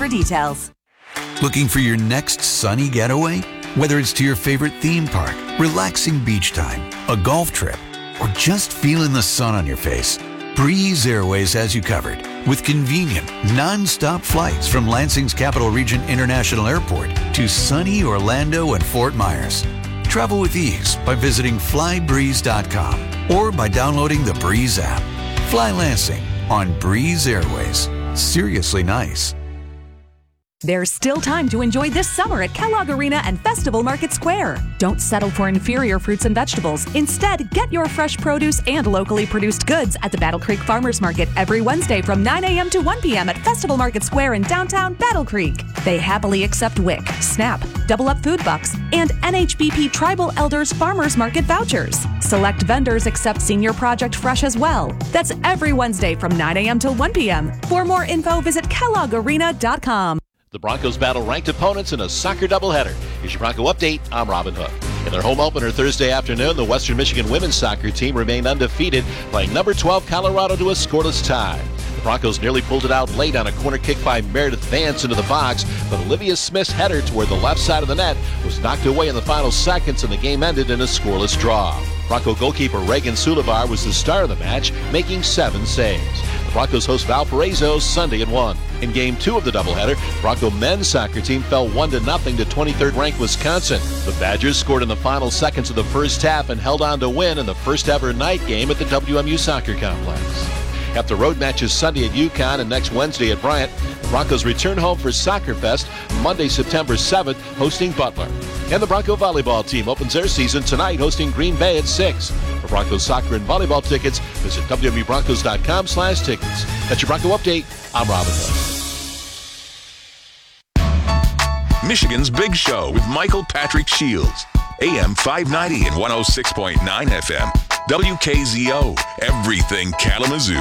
for details. Looking for your next sunny getaway? Whether it's to your favorite theme park, relaxing beach time, a golf trip, or just feeling the sun on your face, Breeze Airways has you covered with convenient, non-stop flights from Lansing's Capital Region International Airport to sunny Orlando and Fort Myers. Travel with ease by visiting flybreeze.com or by downloading the Breeze app. Fly Lansing on Breeze Airways. Seriously nice. There's still time to enjoy this summer at Kellogg Arena and Festival Market Square. Don't settle for inferior fruits and vegetables. Instead, get your fresh produce and locally produced goods at the Battle Creek Farmers Market every Wednesday from 9 a.m. to 1 p.m. at Festival Market Square in downtown Battle Creek. They happily accept WIC, SNAP, Double Up Food Bucks, and NHBP Tribal Elders Farmers Market vouchers. Select vendors accept Senior Project Fresh as well. That's every Wednesday from 9 a.m. till 1 p.m. For more info, visit KelloggArena.com. The Broncos battle ranked opponents in a soccer doubleheader. Here's your Bronco update. I'm Robin Hood. In their home opener Thursday afternoon, the Western Michigan women's soccer team remained undefeated, playing number 12 Colorado to a scoreless tie. The Broncos nearly pulled it out late on a corner kick by Meredith Vance into the box, but Olivia Smith's header toward the left side of the net was knocked away in the final seconds, and the game ended in a scoreless draw. Bronco goalkeeper Reagan Sulivar was the star of the match, making 7 saves. The Broncos host Valparaiso Sunday at 1. In Game 2 of the doubleheader, Bronco men's soccer team fell 1-0 to 23rd-ranked Wisconsin. The Badgers scored in the final seconds of the first half and held on to win in the first-ever night game at the WMU Soccer Complex. After road matches Sunday at UConn and next Wednesday at Bryant, the Broncos return home for Soccer Fest Monday, September 7th, hosting Butler. And the Bronco volleyball team opens their season tonight, hosting Green Bay at 6. For Broncos soccer and volleyball tickets, visit www.broncos.com/tickets. That's your Bronco update. I'm Robin Hood. Michigan's Big Show with Michael Patrick Shields. AM 590 and 106.9 FM. WKZO. Everything Kalamazoo.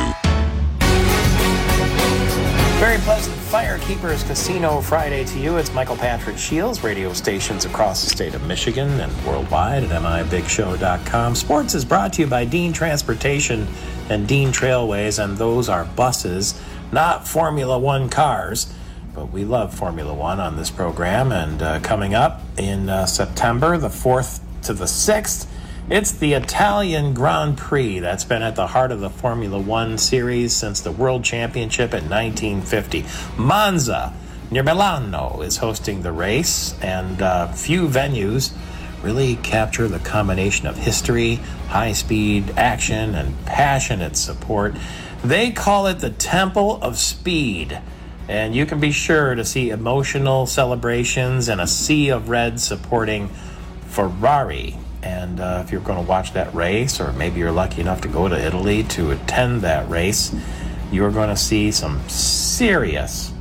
Very pleasant Firekeepers Casino Friday to you. It's Michael Patrick Shields, radio stations across the state of Michigan and worldwide at mibigshow.com. Sports is brought to you by Dean Transportation and Dean Trailways, and those are buses, not Formula One cars. But we love Formula One on this program, and coming up in September, the 4th to the 6th, it's the Italian Grand Prix that's been at the heart of the Formula One series since the World Championship in 1950. Monza, near Milano, is hosting the race, and few venues really capture the combination of history, high-speed action, and passionate support. They call it the Temple of Speed, and you can be sure to see emotional celebrations and a sea of red supporting Ferrari. And if you're going to watch that race, or maybe you're lucky enough to go to Italy to attend that race, you're going to see some serious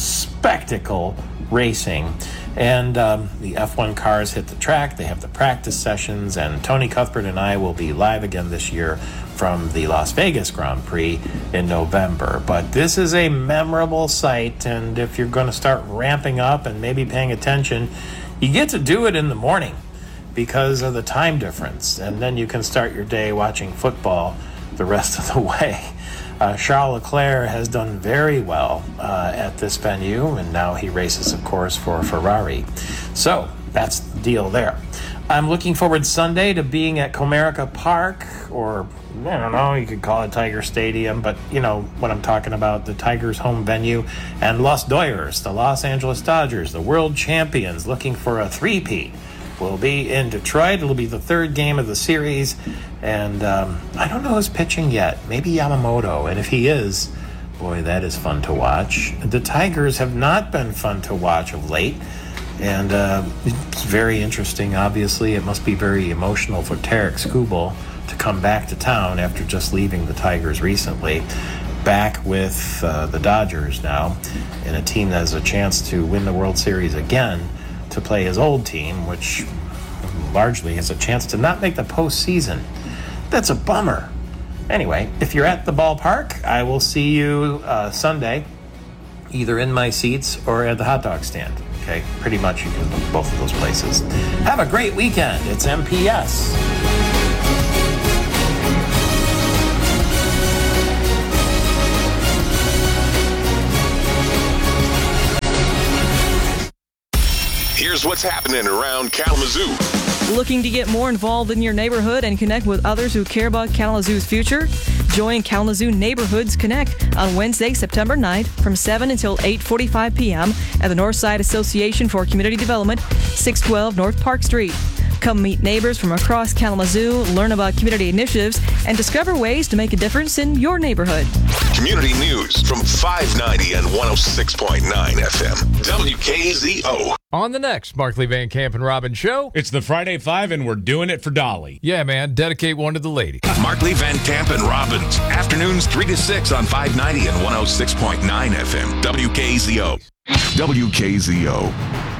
spectacle racing. And the F1 cars hit the track. They have the practice sessions, and Tony Cuthbert and I will be live again this year from the Las Vegas Grand Prix in November. But this is a memorable sight, and if you're going to start ramping up and maybe paying attention, you get to do it in the morning because of the time difference, and then you can start your day watching football the rest of the way. Charles Leclerc has done very well at this venue, and now he races, of course, for Ferrari. So that's the deal there. I'm looking forward Sunday to being at Comerica Park, or I don't know, you could call it Tiger Stadium, but you know what I'm talking about, the Tigers' home venue, and Los Doyers, the Los Angeles Dodgers, the world champions, looking for a three-peat, will be in Detroit. It'll be the third game of the series, and I don't know who's pitching yet. Maybe Yamamoto, and if he is, boy, that is fun to watch. The Tigers have not been fun to watch of late, and it's very interesting. Obviously, it must be very emotional for Tarek Skubal to come back to town after just leaving the Tigers recently, back with the Dodgers now, in a team that has a chance to win the World Series again, to play his old team, which largely has a chance to not make the postseason. That's a bummer. Anyway, if you're at the ballpark, I will see you Sunday, either in my seats or at the hot dog stand. Okay, pretty much you can go both of those places. Have a great weekend. It's MPS. here's what's happening around Kalamazoo. Looking to get more involved in your neighborhood and connect with others who care about Kalamazoo's future? Join Kalamazoo Neighborhoods Connect on Wednesday, September 9th from 7 until 8:45 p.m. at the Northside Association for Community Development, 612 North Park Street. Come meet neighbors from across Kalamazoo, learn about community initiatives, and discover ways to make a difference in your neighborhood. Community news from 590 and 106.9 FM. WKZO. On the next Markley Van Camp and Robbins show, it's the Friday Five, and we're doing it for Dolly. Yeah, man, dedicate one to the lady. Markley Van Camp and Robbins. Afternoons 3 to 6 on 590 and 106.9 FM. WKZO. WKZO.